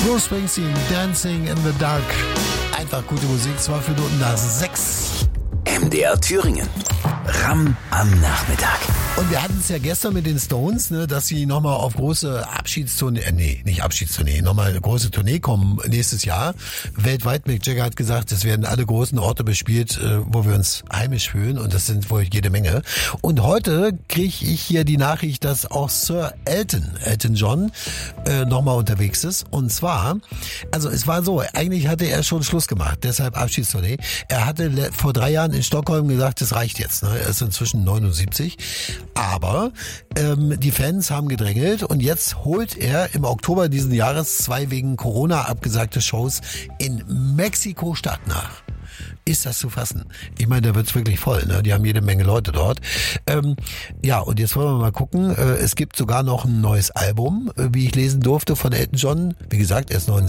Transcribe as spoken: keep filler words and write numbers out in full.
Bruce Springsteen, Dancing in the Dark. Einfach gute Musik, zwölf Minuten nach sechs. M D R Thüringen. Ram am Nachmittag. Und wir hatten es ja gestern mit den Stones, ne, dass sie nochmal auf große Abschiedstournee, äh, nee, nicht Abschiedstournee, nochmal eine große Tournee kommen nächstes Jahr. Weltweit, Mick Jagger hat gesagt, es werden alle großen Orte bespielt, äh, wo wir uns heimisch fühlen, und das sind wohl jede Menge. Und heute kriege ich hier die Nachricht, dass auch Sir Elton, Elton John, äh, nochmal unterwegs ist. Und zwar, also es war so, eigentlich hatte er schon Schluss gemacht, deshalb Abschiedstournee. Er hatte le- vor drei Jahren in Stockholm gesagt, das reicht jetzt, ne? Er ist inzwischen neunundsiebzig. Aber ähm, die Fans haben gedrängelt und jetzt holt er im Oktober diesen Jahres zwei wegen Corona abgesagte Shows in Mexiko-Stadt nach. Ist das zu fassen? Ich meine, da wird's wirklich voll, ne? Die haben jede Menge Leute dort. Ähm, ja, und jetzt wollen wir mal gucken. Äh, es gibt sogar noch ein neues Album, äh, wie ich lesen durfte, von Elton John. Wie gesagt, er ist neunundsiebzig.